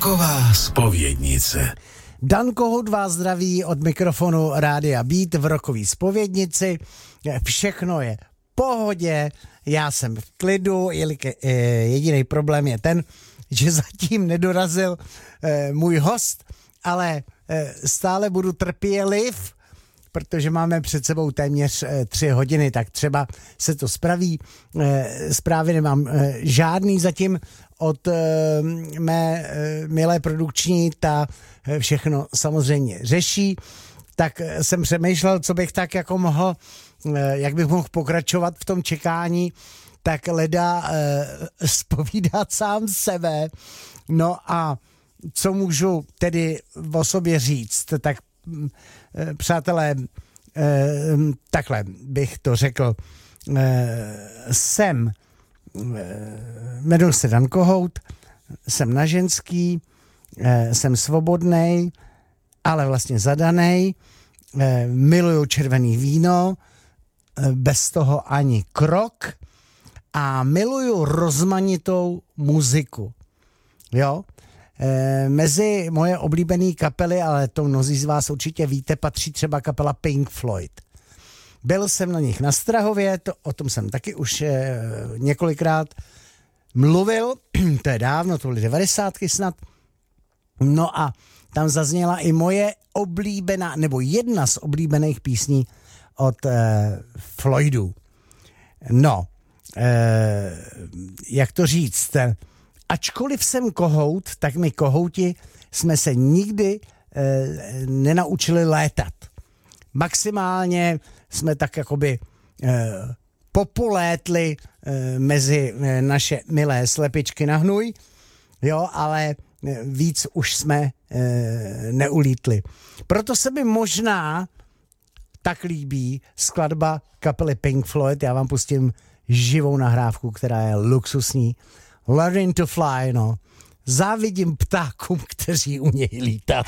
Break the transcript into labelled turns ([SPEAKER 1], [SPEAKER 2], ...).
[SPEAKER 1] Roková zpovědnice.
[SPEAKER 2] Dan Kohout vás zdraví od mikrofonu Rádia Beat v Rokový zpovědnici. Všechno je v pohodě, já jsem v klidu, jediný problém je ten, že zatím nedorazil můj host, ale stále budu trpěliv, protože máme před sebou téměř 3 hodiny, tak třeba se to spraví. Zprávy nemám žádný zatím od mé milé produkční, ta všechno samozřejmě řeší. Tak jsem přemýšlel, co bych tak jako mohl, jak bych mohl pokračovat v tom čekání, tak leda zpovídat sám sebe. No a co můžu tedy o sobě říct, tak přátelé, takhle bych to řekl, jmenuji se Dan Kohout, jsem na ženský, jsem svobodnej, ale vlastně zadanej, miluju červený víno, bez toho ani krok a miluju rozmanitou muziku, jo. Mezi moje oblíbené kapely, ale to mnozí z vás určitě víte, patří třeba kapela Pink Floyd. Byl jsem na nich na Strahově, o tom jsem taky už několikrát mluvil, to je dávno, to byly 90. snad. No a tam zazněla i moje oblíbená, nebo jedna z oblíbených písní od Floydů. No, jak to říct, ačkoliv jsem kohout, tak my kohouti jsme se nikdy nenaučili létat. Maximálně jsme tak jakoby popolétli mezi naše milé slepičky na hnůj, jo, ale víc už jsme neulítli. Proto se mi možná tak líbí skladba kapely Pink Floyd. Já vám pustím živou nahrávku, která je luxusní. Learning to fly, no. Závidím ptákům, kteří umějí lítat.